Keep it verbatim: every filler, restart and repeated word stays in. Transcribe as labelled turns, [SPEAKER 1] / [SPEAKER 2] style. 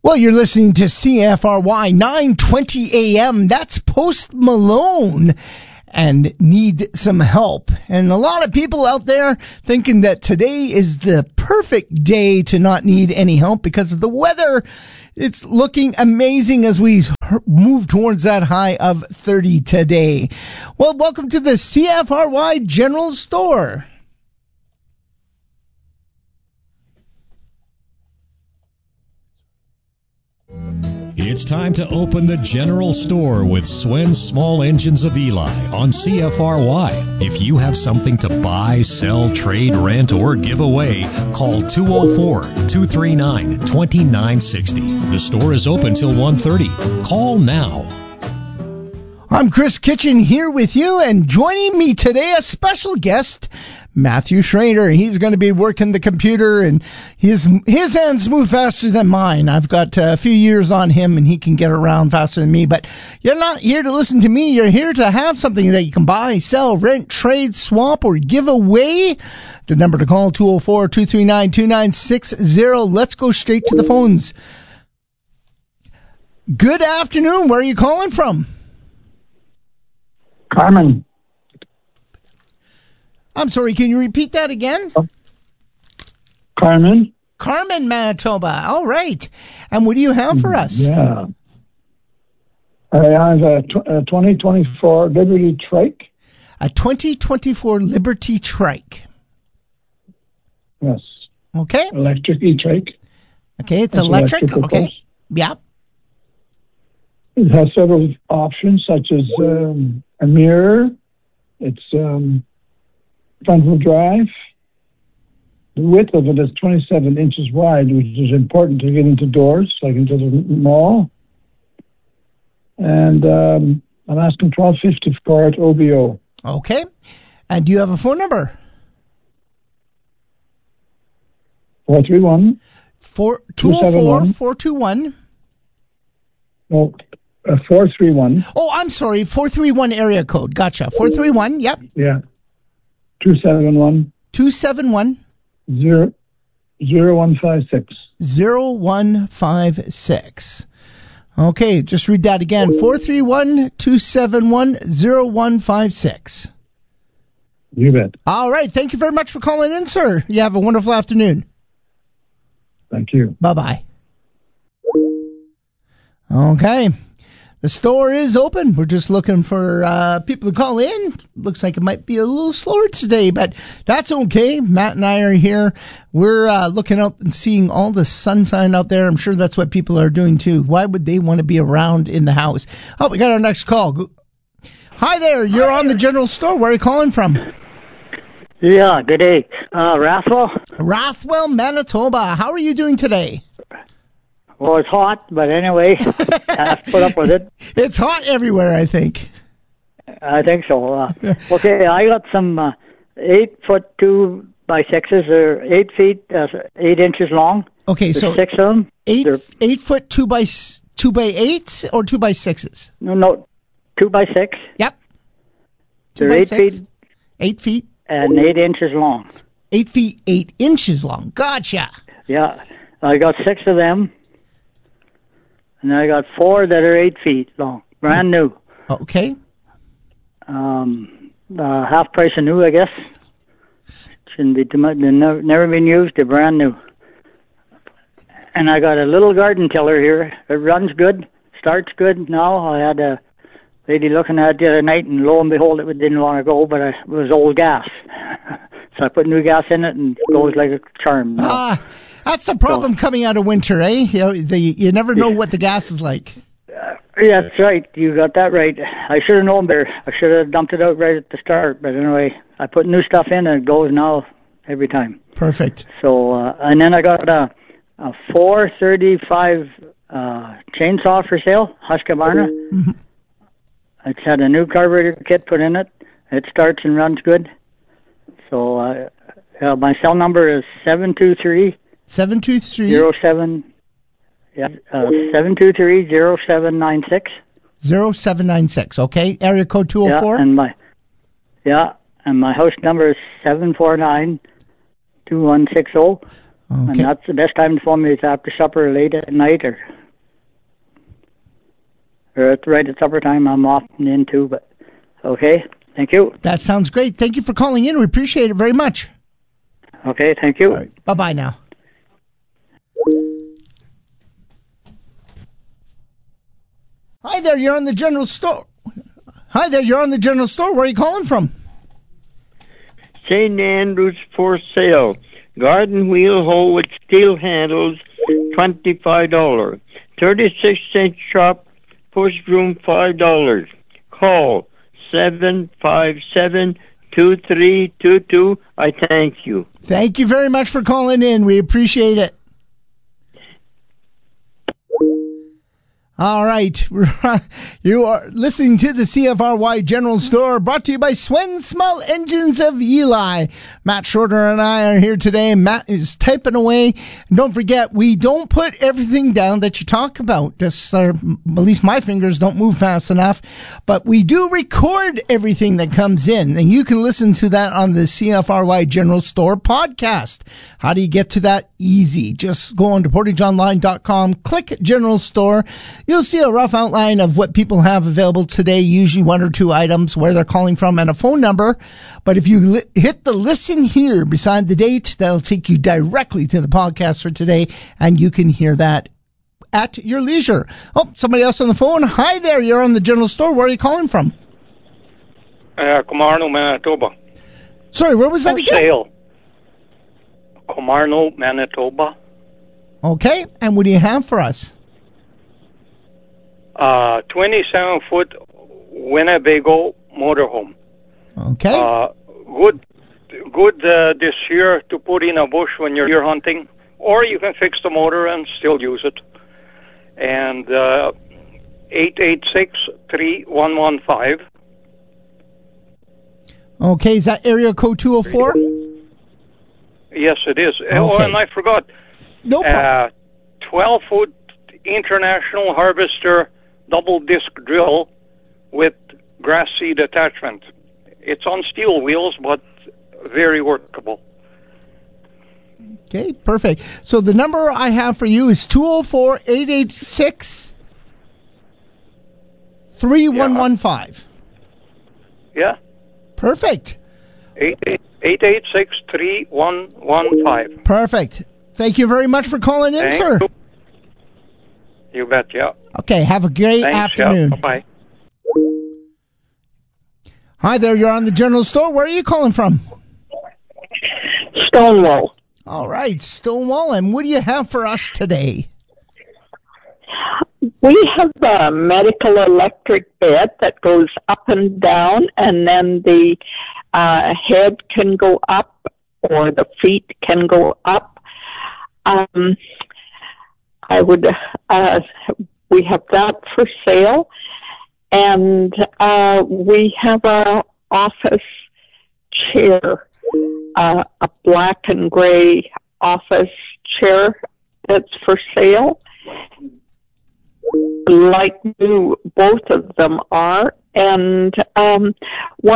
[SPEAKER 1] Well, you're listening to C F R Y nine twenty A M. That's Post Malone and Need Some Help. And a lot of people out there thinking that today is the perfect day to not need any help because of the weather. It's looking amazing as we move towards that high of thirty today. Well, welcome to the C F R Y General Store.
[SPEAKER 2] It's time to open the General Store with Swen's Small Engines of Eli on C F R Y. If you have something to buy, sell, trade, rent, or give away, call two oh four, two three nine, two nine six oh. The store is open till one thirty. Call now.
[SPEAKER 1] I'm Chris Kitchen here with you, and joining me today, a special guest, Matthew Schrader. He's going to be working the computer, and his his hands move faster than mine. I've got a few years on him, and he can get around faster than me. But you're not here to listen to me. You're here to have something that you can buy, sell, rent, trade, swap, or give away. The number to call, two oh four, two three nine, two nine six oh. Let's go straight to the phones. Good afternoon. Where are you calling from?
[SPEAKER 3] Carmen.
[SPEAKER 1] I'm sorry, can you repeat that again?
[SPEAKER 3] Carmen.
[SPEAKER 1] Carmen, Manitoba. All right. And what do you have for us?
[SPEAKER 3] Yeah. I have a, tw- a twenty twenty-four Liberty Trike.
[SPEAKER 1] A twenty twenty-four Liberty Trike.
[SPEAKER 3] Yes.
[SPEAKER 1] Okay.
[SPEAKER 3] Electric e-trike.
[SPEAKER 1] Okay, it's
[SPEAKER 3] That's
[SPEAKER 1] electric.
[SPEAKER 3] electric,
[SPEAKER 1] Okay.
[SPEAKER 3] course.
[SPEAKER 1] Yeah.
[SPEAKER 3] It has several options, such as um, a mirror. It's um, front-wheel drive. The width of it is twenty-seven inches wide, which is important to get into doors, like into the mall. And um, I'm asking twelve fifty for it, O B O.
[SPEAKER 1] Okay. And do you have a phone number?
[SPEAKER 3] four three one.
[SPEAKER 1] two oh four, four two one.
[SPEAKER 3] No, uh, four three one.
[SPEAKER 1] Oh, I'm sorry, four three one area code. Gotcha. four three one, yep.
[SPEAKER 3] Yeah. two seven one.
[SPEAKER 1] two seven one.
[SPEAKER 3] Zero, zero one five six.
[SPEAKER 1] Zero one five six. Okay, just read that again. Four three one two seven one zero one five six.
[SPEAKER 3] You bet.
[SPEAKER 1] All right. Thank you very much for calling in, sir. You have a wonderful afternoon.
[SPEAKER 3] Thank you.
[SPEAKER 1] Bye bye. Okay. The store is open. We're just looking for uh, people to call in. Looks like it might be a little slower today, but that's okay. Matt and I are here. We're uh, looking out and seeing all the sunshine out there. I'm sure that's what people are doing too. Why would they want to be around in the house? Oh, we got our next call. Hi there. You're on the General Store. Where are you calling from?
[SPEAKER 4] Yeah, good day. Uh, Rathwell?
[SPEAKER 1] Rathwell, Manitoba. How are you doing today?
[SPEAKER 4] Well, it's hot, but anyway, I have to put up with it.
[SPEAKER 1] It's hot everywhere, I think.
[SPEAKER 4] I think so. Uh, okay, I got some uh, eight foot two by sixes, or eight feet, uh, eight inches long.
[SPEAKER 1] Okay,
[SPEAKER 4] There's
[SPEAKER 1] so
[SPEAKER 4] six of them.
[SPEAKER 1] Eight
[SPEAKER 4] They're,
[SPEAKER 1] eight foot two by two by eights or two by sixes?
[SPEAKER 4] No, no, two by six.
[SPEAKER 1] Yep. Two
[SPEAKER 4] They're
[SPEAKER 1] by
[SPEAKER 4] eight
[SPEAKER 1] six.
[SPEAKER 4] feet.
[SPEAKER 1] Eight feet.
[SPEAKER 4] And eight inches long.
[SPEAKER 1] Eight feet, eight inches long. Gotcha.
[SPEAKER 4] Yeah, I got six of them. And I got four that are eight feet long, brand new.
[SPEAKER 1] Okay.
[SPEAKER 4] Um, uh, half price of new, I guess. Shouldn't be too much. They've never, never been used. They're brand new. And I got a little garden tiller here. It runs good, starts good. Now I had a lady looking at it the other night, and lo and behold, it didn't want to go, but I, it was old gas. So I put new gas in it, and it goes like a charm.
[SPEAKER 1] Ah. Uh, That's the problem so, coming out of winter, eh? You know, the, you never know what the gas is like.
[SPEAKER 4] Uh, yeah, that's right. You got that right. I should have known better. I should have dumped it out right at the start. But anyway, I put new stuff in, and it goes now every time.
[SPEAKER 1] Perfect.
[SPEAKER 4] So, uh, and then I got a, a four thirty-five uh, chainsaw for sale, Husqvarna. Mm-hmm. It's had a new carburetor kit put in it. It starts and runs good. So, uh, uh, my cell number is seven two three.
[SPEAKER 1] Seven two three
[SPEAKER 4] zero seven. Yeah, uh, seven two three zero seven nine six.
[SPEAKER 1] Zero seven nine six. Okay, area code two hundred four.
[SPEAKER 4] Yeah, and my yeah, and my house number is seven four nine two one six zero. And
[SPEAKER 1] Okay.
[SPEAKER 4] that's the best time to phone me is after supper, late at night, or or at right at supper time. I'm often in too, but okay. Thank you.
[SPEAKER 1] That sounds great. Thank you for calling in. We appreciate it very much.
[SPEAKER 4] Okay, thank you.
[SPEAKER 1] All right. Bye-bye now. Hi there, you're on the general store. Hi there, you're on the general store. Where are you calling from?
[SPEAKER 5] Saint Andrews for sale. Garden wheel hoe with steel handles, twenty-five dollars. thirty-six inch chop, push broom, five dollars. Call seven five seven, two three two two. I thank you.
[SPEAKER 1] Thank you very much for calling in. We appreciate it. All right. You are listening to the C F R Y General Store, brought to you by Swen Small Engines of Eli. Matt Shorter and I are here today. Matt is typing away. And don't forget, we don't put everything down that you talk about. Just, uh, at least my fingers don't move fast enough. But we do record everything that comes in. And you can listen to that on the C F R Y General Store podcast. How do you get to that? Easy. Just go on to portage online dot com, click General Store. You'll see a rough outline of what people have available today, usually one or two items, where they're calling from, and a phone number. But if you li- hit the listen here beside the date, that'll take you directly to the podcast for today, and you can hear that at your leisure. Oh, somebody else on the phone. Hi there, you're on the General Store. Where are you calling from?
[SPEAKER 6] Uh, Comarno, Manitoba.
[SPEAKER 1] Sorry, where was that
[SPEAKER 6] For
[SPEAKER 1] again?
[SPEAKER 6] sale. Comarno, Manitoba.
[SPEAKER 1] Okay, and what do you have for us?
[SPEAKER 6] Uh, twenty-seven foot Winnebago motorhome.
[SPEAKER 1] Okay.
[SPEAKER 6] Uh, good, good uh, this year to put in a bush when you're deer hunting, or you can fix the motor and still use it. And uh, eight eight six, three one one five.
[SPEAKER 1] Okay, is that area code two oh four?
[SPEAKER 6] Yes, it is.
[SPEAKER 1] Okay.
[SPEAKER 6] Oh, and I forgot.
[SPEAKER 1] No problem.
[SPEAKER 6] Uh, twelve foot International Harvester double disc drill with grass seed attachment. It's on steel wheels, but very workable.
[SPEAKER 1] Okay, perfect. So the number I have for you is two oh four, eight eight six, three one one five.
[SPEAKER 6] Yeah.
[SPEAKER 1] Perfect.
[SPEAKER 6] eight eight six, three one one five.
[SPEAKER 1] Perfect. Thank you very much for calling in,
[SPEAKER 6] Thanks.
[SPEAKER 1] sir.
[SPEAKER 6] You bet, yeah.
[SPEAKER 1] Okay, have a great
[SPEAKER 6] Thanks,
[SPEAKER 1] afternoon.
[SPEAKER 6] yeah. Bye-bye.
[SPEAKER 1] Hi there, you're on the General Store. Where are you calling from?
[SPEAKER 7] Stonewall.
[SPEAKER 1] All right, Stonewall, and what do you have for us today?
[SPEAKER 7] We have a medical electric bed that goes up and down, and then the uh, head can go up or the feet can go up. Um, I would, uh, we have that for sale, and uh, we have a office chair, uh, a black and gray office chair that's for sale. Like new, both of them are, and um, one